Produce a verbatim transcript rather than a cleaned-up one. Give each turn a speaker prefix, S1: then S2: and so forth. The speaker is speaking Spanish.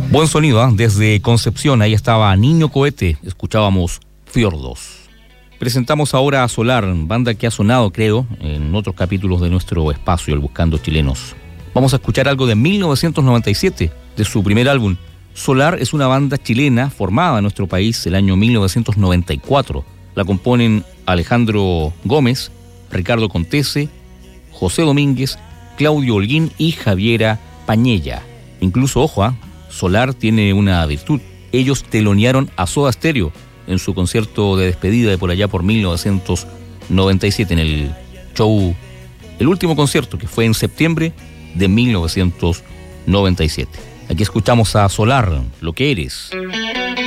S1: Buen sonido, ¿eh? Desde Concepción, ahí estaba Niño Cohete, escuchábamos Fiordos. Presentamos ahora a Solar, banda que ha sonado, creo, en otros capítulos de nuestro espacio, el Buscando Chilenos. Vamos a escuchar algo de mil novecientos noventa y siete, de su primer álbum. Solar es una banda chilena formada en nuestro país el año mil novecientos noventa y cuatro. La componen Alejandro Gómez, Ricardo Contese, José Domínguez, Claudio Holguín y Javiera Pañella. Incluso, ojo, ¿eh? Solar tiene una virtud. Ellos telonearon a Soda Stereo en su concierto de despedida de por allá por mil novecientos noventa y siete, en el show, el último concierto, que fue en septiembre de mil novecientos noventa y siete. Aquí escuchamos a Solar, Lo que eres.